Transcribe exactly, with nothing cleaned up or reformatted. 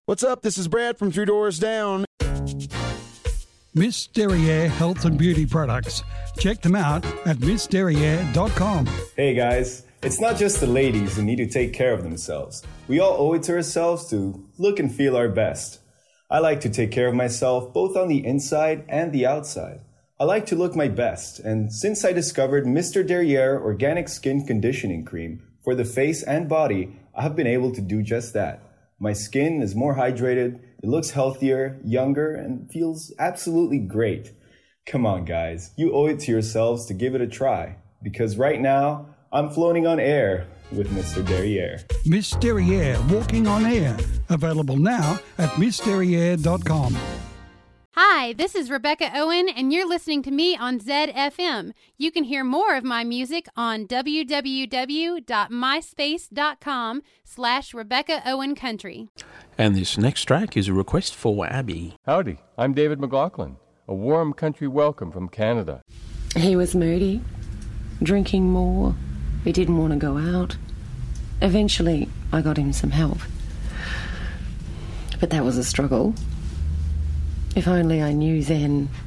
What's up? This is Brad from Three Doors Down. Miss Derriere Health and Beauty Products. Check them out at miss derriere dot com. Hey guys, it's not just the ladies who need to take care of themselves. We all owe it to ourselves to look and feel our best. I like to take care of myself both on the inside and the outside. I like to look my best, and since I discovered Mister Derriere Organic Skin Conditioning Cream for the face and body, I have been able to do just that. My skin is more hydrated, it looks healthier, younger, and feels absolutely great. Come on guys, you owe it to yourselves to give it a try, because right now, I'm floating on air with Mister Derriere. Miss Derriere Walking on Air. Available now at miss derriere dot com. Hi, this is Rebecca Owen, and you're listening to me on Z F M. You can hear more of my music on w w w dot myspace.com slash Rebecca Owen Country. And this next track is a request for Abby. Howdy, I'm David McLaughlin. A warm country welcome from Canada. He was moody, drinking more. He didn't want to go out. Eventually, I got him some help. But that was a struggle. If only I knew then